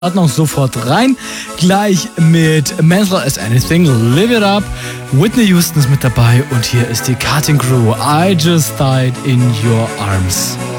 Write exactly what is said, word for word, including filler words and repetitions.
Noch sofort rein. Gleich mit Mental as Anything, Live It Up. Whitney Houston ist mit dabei und hier ist die Cutting Crew. I Just Died in Your Arms.